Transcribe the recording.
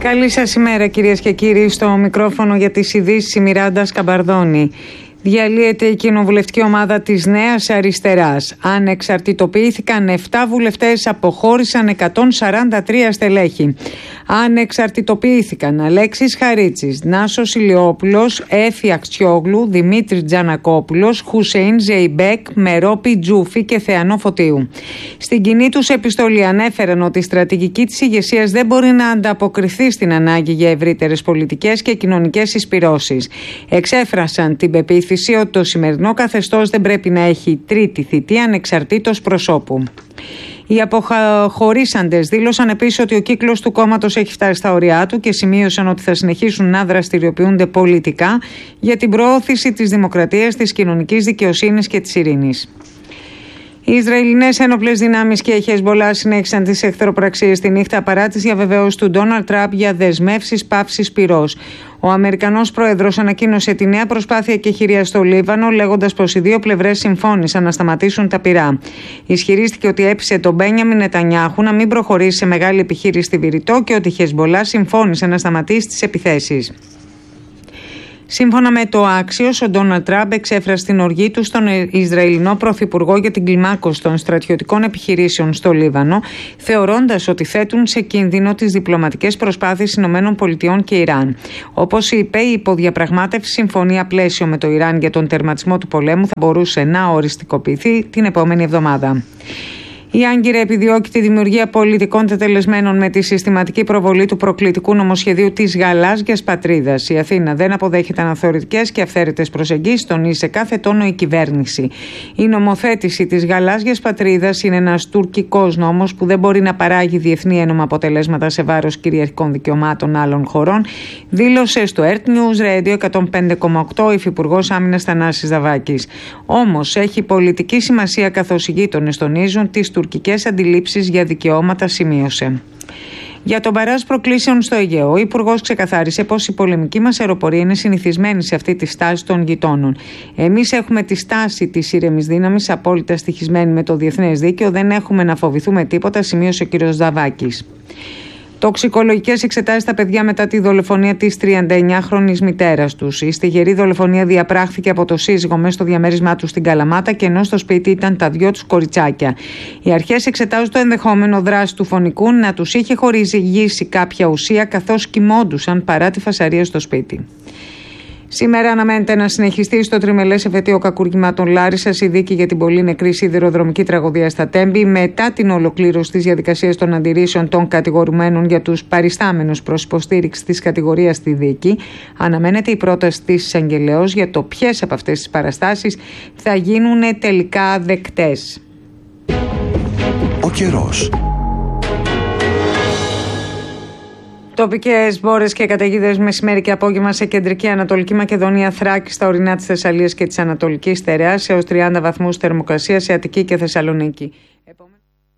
Καλή σας ημέρα κυρίες και κύριοι. Στο μικρόφωνο για τις ειδήσεις η Μιράντα Σκαμπαρδόνη. Διαλύεται η κοινοβουλευτική ομάδα της Νέας Αριστεράς. Ανεξαρτητοποιήθηκαν 7 βουλευτές, αποχώρησαν 143 στελέχη. Ανεξαρτητοποιήθηκαν Αλέξης Χαρίτσης, Νάσος Ηλιόπουλος, Έφη Αξιόγλου, Δημήτρη Τζανακόπουλος, Χουσέιν Ζεϊμπέκ, Μερόπη Τζούφη και Θεανό Φωτίου. Στην κοινή τους επιστολή ανέφεραν ότι η στρατηγική της ηγεσίας δεν μπορεί να ανταποκριθεί στην ανάγκη για ευρύτερες πολιτικές και κοινωνικές εισπυρώσεις. Εξέφρασαν την πεποίθηση ότι το σημερινό καθεστώς δεν πρέπει να έχει τρίτη θητεία ανεξαρτήτως προσώπου. Οι αποχωρήσαντες δήλωσαν επίσης ότι ο κύκλος του κόμματος έχει φτάσει στα ωριά του και σημείωσαν ότι θα συνεχίσουν να δραστηριοποιούνται πολιτικά για την προώθηση της δημοκρατίας, της κοινωνικής δικαιοσύνης και της ειρήνης. Οι Ισραηλινές ένοπλες δυνάμεις και η Χεσμπολά συνέχισαν τις εχθροπραξίες τη νύχτα παρά τις διαβεβαιώσεις του Ντόναλντ Τραμπ για δεσμεύσεις πάυσης πυρός. Ο Αμερικανός πρόεδρος ανακοίνωσε τη νέα προσπάθεια εκεχηρίας στο Λίβανο, λέγοντας πως οι δύο πλευρές συμφώνησαν να σταματήσουν τα πυρά. Ισχυρίστηκε ότι έπεισε τον Μπένιαμιν Νετανιάχου να μην προχωρήσει σε μεγάλη επιχείρηση στη Βηρητό και ότι η Χεσμπολά συμφώνησε να σταματήσει τις επιθέσεις. Σύμφωνα με το Axios, ο Ντόναλντ Τραμπ εξέφρασε την οργή του στον Ισραηλινό Πρωθυπουργό για την κλιμάκωση των στρατιωτικών επιχειρήσεων στο Λίβανο, θεωρώντας ότι θέτουν σε κίνδυνο τις διπλωματικές προσπάθειες ΗΠΑ και Ιράν. Όπως είπε, η υποδιαπραγμάτευση συμφωνία πλαίσιο με το Ιράν για τον τερματισμό του πολέμου θα μπορούσε να οριστικοποιηθεί την επόμενη εβδομάδα. Η Άγκυρα επιδιώκει τη δημιουργία πολιτικών τετελεσμένων με τη συστηματική προβολή του προκλητικού νομοσχεδίου της γαλάζιας πατρίδας. Η Αθήνα δεν αποδέχεται αναθεωρητικές και αυθαίρετες προσεγγίσεις, τονίζει σε κάθε τόνο η κυβέρνηση. Η νομοθέτηση της γαλάζιας πατρίδας είναι ένας τουρκικός νόμος που δεν μπορεί να παράγει διεθνή ένομα αποτελέσματα σε βάρος κυριαρχικών δικαιωμάτων άλλων χωρών, δήλωσε στο Earth News Radio 105,8 ο Υφυπουργός Άμυνας Θανάσης Δαβάκης. Όμως έχει πολιτική σημασία καθώς οι γείτονες τονίζουν τις τουρκικές αντιλήψεις για δικαιώματα, σημείωσε. Για τον μπαράζ προκλήσεων στο Αιγαίο, ο Υπουργός ξεκαθάρισε πως η πολεμική μας αεροπορία είναι συνηθισμένη σε αυτή τη στάση των γειτόνων. Εμείς έχουμε τη στάση της ήρεμης δύναμης, απόλυτα στοιχισμένη με το διεθνές δίκαιο, δεν έχουμε να φοβηθούμε τίποτα, σημείωσε ο κ. Δαβάκης. Τοξικολογικές εξετάσεις στα παιδιά μετά τη δολοφονία της 39χρονης μητέρας τους. Η στιγερή δολοφονία διαπράχθηκε από το σύζυγο μέσα στο διαμέρισμά του στην Καλαμάτα και ενώ στο σπίτι ήταν τα δυο τους κοριτσάκια. Οι αρχές εξετάζουν το ενδεχόμενο δράση του φονικού να τους είχε χορηγήσει κάποια ουσία καθώς κοιμόντουσαν παρά τη φασαρία στο σπίτι. Σήμερα αναμένεται να συνεχιστεί στο τριμελές εφετείο κακουργημάτων Λάρισσας η δίκη για την πολύ νεκρή σιδηροδρομική τραγωδία στα Τέμπη, μετά την ολοκλήρωση της διαδικασίας των αντιρρήσεων των κατηγορουμένων για τους παριστάμενους προς υποστήριξη της κατηγορίας στη δίκη. Αναμένεται η πρόταση της εισαγγελέως για το ποιες από αυτές τις παραστάσεις θα γίνουν τελικά δεκτές. Ο καιρός. Τοπικές μπόρες και καταιγίδες μεσημέρι και απόγευμα σε κεντρική Ανατολική Μακεδονία, Θράκη, στα ορεινά της Θεσσαλίας και της Ανατολικής Στερεάς, έως 30 βαθμούς θερμοκρασία σε Αττική και Θεσσαλονίκη.